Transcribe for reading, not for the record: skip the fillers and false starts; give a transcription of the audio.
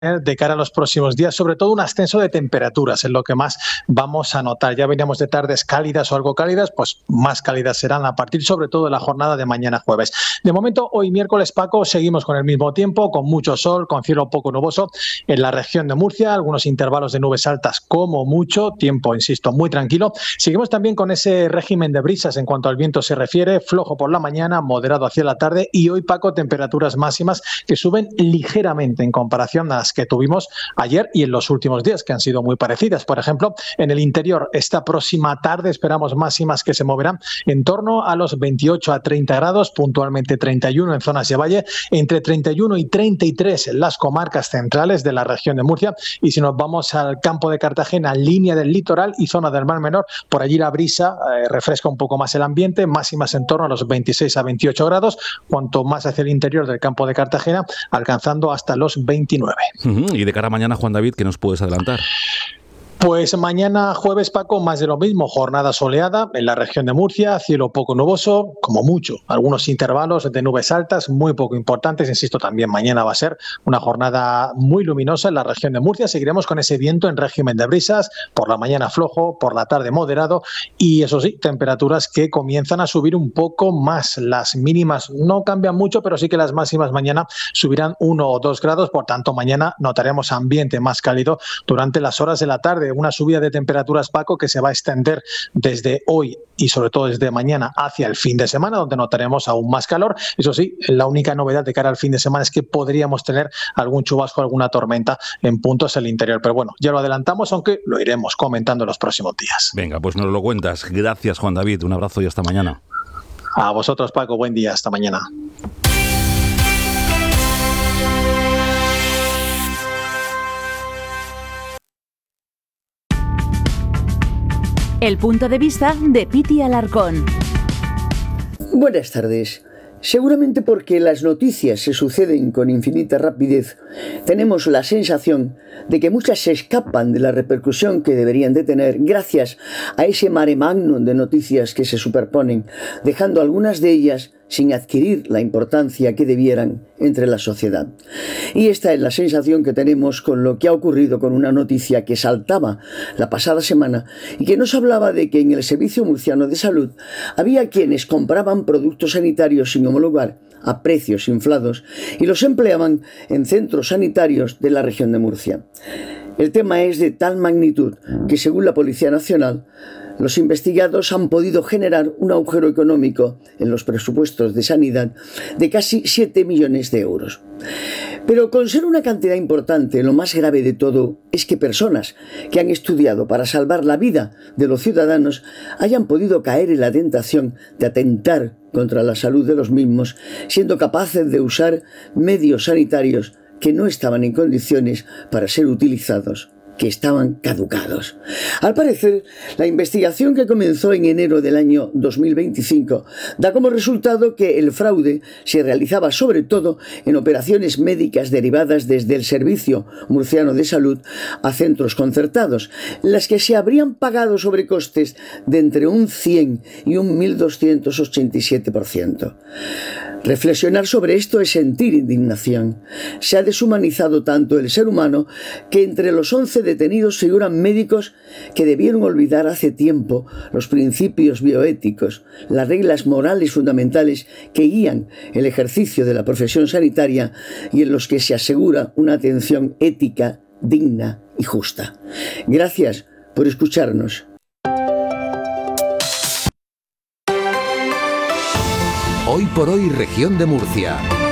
de cara a los próximos días, sobre todo un ascenso de temperaturas, es lo que más vamos a notar. Ya veníamos de tardes cálidas o algo cálidas, pues más cálidas serán a partir sobre todo de la jornada de mañana jueves. De momento, hoy miércoles, Paco, seguimos con el mismo tiempo, con mucho sol, con cielo poco nuboso en la región de Murcia, algunos intervalos de nubes altas como mucho, tiempo, insisto, muy tranquilo. Seguimos también con ese régimen de brisas en cuanto al viento se refiere, flojo por la mañana, moderado hacia la tarde y hoy, Paco, temperaturas máximas que suben ligeramente en comparación a las que tuvimos ayer y en los últimos días, que han sido muy parecidas. Por ejemplo, en el interior, esta próxima tarde esperamos máximas que se moverán en torno a los 28 a 30 grados, puntualmente 31 en zonas de valle, entre 31 y 33 en las comarcas centrales de la región de Murcia. Y si nos vamos al campo de Cartagena, línea del litoral y zona del Mar Menor, por allí la brisa refresca un poco más el ambiente, máximas en torno a los 26 a 28 grados, cuanto más hacia el interior del campo de Cartagena, alcanzando hasta los 29. Y de cara a mañana, Juan David, ¿qué nos puedes adelantar? Pues mañana jueves, Paco, más de lo mismo, jornada soleada en la región de Murcia, cielo poco nuboso, como mucho, algunos intervalos de nubes altas, muy poco importantes, insisto, también mañana va a ser una jornada muy luminosa en la región de Murcia, seguiremos con ese viento en régimen de brisas, por la mañana flojo, por la tarde moderado y eso sí, temperaturas que comienzan a subir un poco más, las mínimas no cambian mucho, pero sí que las máximas mañana subirán 1 o 2 grados, por tanto mañana notaremos ambiente más cálido durante las horas de la tarde. Una subida de temperaturas, Paco, que se va a extender desde hoy y sobre todo desde mañana hacia el fin de semana, donde notaremos aún más calor. Eso sí, la única novedad de cara al fin de semana es que podríamos tener algún chubasco, alguna tormenta en puntos del interior. Pero bueno, ya lo adelantamos, aunque lo iremos comentando en los próximos días. Venga, pues nos lo cuentas. Gracias, Juan David. Un abrazo y hasta mañana. A vosotros, Paco. Buen día. Hasta mañana. El punto de vista de Piti Alarcón. Buenas tardes. Seguramente porque las noticias se suceden con infinita rapidez, tenemos la sensación de que muchas se escapan de la repercusión que deberían de tener gracias a ese mare magnum de noticias que se superponen, dejando algunas de ellas sin adquirir la importancia que debieran entre la sociedad. Y esta es la sensación que tenemos con lo que ha ocurrido con una noticia que saltaba la pasada semana y que nos hablaba de que en el Servicio Murciano de Salud había quienes compraban productos sanitarios sin homologar a precios inflados y los empleaban en centros sanitarios de la región de Murcia. El tema es de tal magnitud que, según la Policía Nacional, los investigados han podido generar un agujero económico en los presupuestos de sanidad de casi 7 millones de euros. Pero con ser una cantidad importante, lo más grave de todo es que personas que han estudiado para salvar la vida de los ciudadanos hayan podido caer en la tentación de atentar contra la salud de los mismos, siendo capaces de usar medios sanitarios que no estaban en condiciones para ser utilizados, que estaban caducados. Al parecer, la investigación que comenzó en enero del año 2025 da como resultado que el fraude se realizaba sobre todo en operaciones médicas derivadas desde el Servicio Murciano de Salud a centros concertados, las que se habrían pagado sobrecostes de entre un 100 y un 1.287%. Reflexionar sobre esto es sentir indignación. Se ha deshumanizado tanto el ser humano que entre los 11 detenidos figuran médicos que debieron olvidar hace tiempo los principios bioéticos, las reglas morales fundamentales que guían el ejercicio de la profesión sanitaria y en los que se asegura una atención ética, digna y justa. Gracias por escucharnos. Hoy por hoy, región de Murcia.